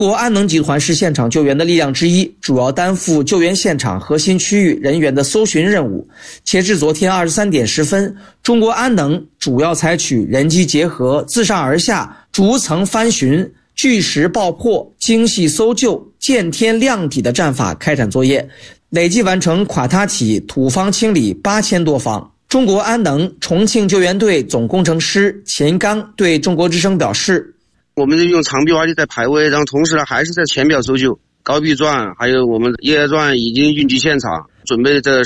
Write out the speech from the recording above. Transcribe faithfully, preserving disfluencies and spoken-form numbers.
国安能集团是现场救援的力量之一，主要担负救援现场核心区域人员的搜寻任务。截至昨天二十三点十分，中国安能主要采取人机结合、自上而下、逐层翻寻、据实爆破、精细搜救、见天亮底的战法开展作业，累计完成垮塌体土方清理八千多方。中国安能重庆救援队总工程师钱刚对中国之声表示， 我们用长臂挖地在排位，然后同时呢还是在浅表搜救，高臂钻还有我们液压钻已经运抵现场，准备在